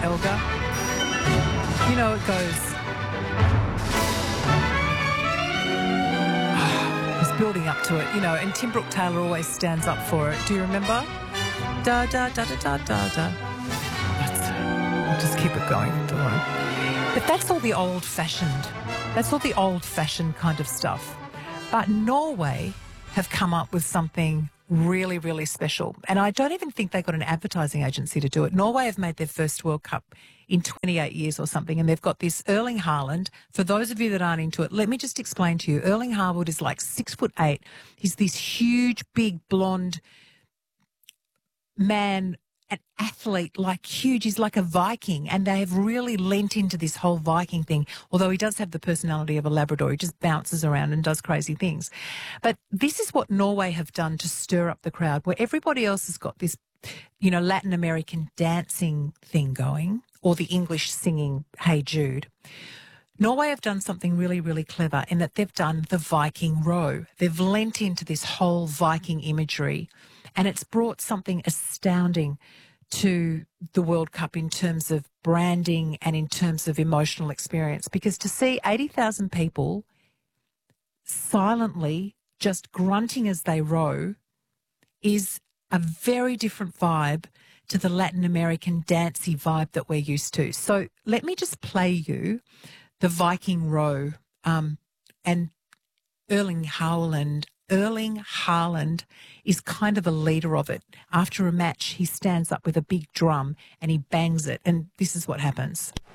Elgar. You know, it goes... He's building up to it, you know, and Tim Brooke Taylor always stands up for it. Do you remember? Da, da, da, da, da, da, da. I'll just keep it going. Don't worry. But that's all the old-fashioned. That's all the old-fashioned kind of stuff. But Norway have come up with something really, really special. And I don't even think they got an advertising agency to do it. Norway have made their first World Cup in 28 years or something, and they've got this Erling Haaland. For those of you that aren't into it, let me just explain to you. Erling Haaland is like 6'8". He's this huge, big, blonde man, an athlete, like huge. He's like a Viking, and they have really lent into this whole Viking thing, although he does have the personality of a Labrador. He just bounces around and does crazy things. But this is what Norway have done to stir up the crowd, where everybody else has got this, you know, Latin American dancing thing going, or the English singing Hey Jude. Norway have done something really, really clever in that they've done the Viking row. They've lent into this whole Viking imagery, and it's brought something astounding to the World Cup in terms of branding and in terms of emotional experience. Because to see 80,000 people silently just grunting as they row is a very different vibe to the Latin American dancey vibe that we're used to. So let me just play you the Viking row, and Erling Haaland is kind of a leader of it. After a match, he stands up with a big drum and he bangs it, and this is what happens.